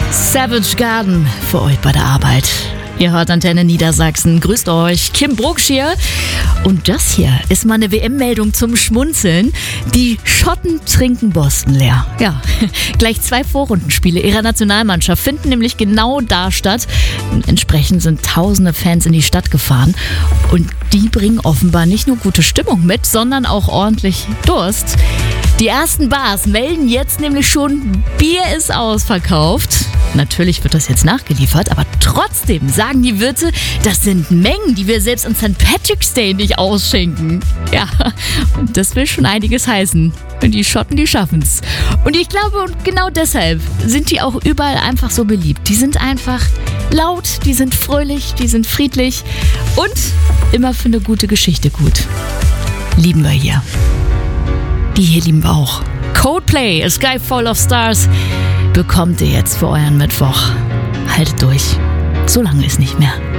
Savage Garden für euch bei der Arbeit. Ihr hört Antenne Niedersachsen. Grüßt euch, Kim Brucksch hier. Und das hier ist mal eine WM-Meldung zum Schmunzeln. Die Schotten trinken Boston leer. Ja, gleich 2 Vorrundenspiele ihrer Nationalmannschaft finden nämlich genau da statt. Entsprechend sind tausende Fans in die Stadt gefahren. Und die bringen offenbar nicht nur gute Stimmung mit, sondern auch ordentlich Durst. Die ersten Bars melden jetzt nämlich schon, Bier ist ausverkauft. Natürlich wird das jetzt nachgeliefert, aber trotzdem sagen die Wirte, das sind Mengen, die wir selbst an St. Patrick's Day nicht ausschenken. Ja, und das will schon einiges heißen. Und die Schotten, die schaffen's. Und ich glaube, und genau deshalb sind die auch überall einfach so beliebt. Die sind einfach laut, die sind fröhlich, die sind friedlich und immer für eine gute Geschichte gut. Lieben wir hier. Die hier lieben wir auch. Coldplay, A Sky Full of Stars, bekommt ihr jetzt für euren Mittwoch. Haltet durch. So lange ist nicht mehr.